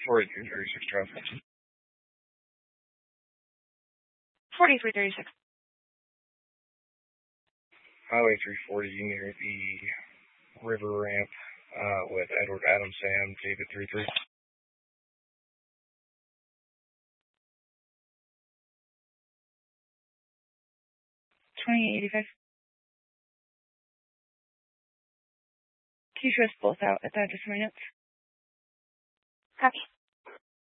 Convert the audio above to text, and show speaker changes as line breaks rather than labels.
4336 traffic.
4336.
Highway 340 near the river ramp with Edward, Adam, Sam, David 33.
2885. Can you show us both out at that just a minute? Copy.